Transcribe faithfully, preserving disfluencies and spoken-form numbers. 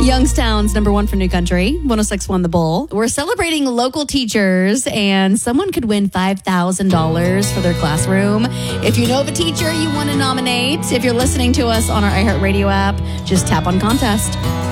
Youngstown's number one for New Country, one oh six point one The Bull. We're celebrating local teachers, and someone could win five thousand dollars for their classroom. If you know of a teacher you want to nominate, if you're listening to us on our iHeartRadio app, just tap on contest.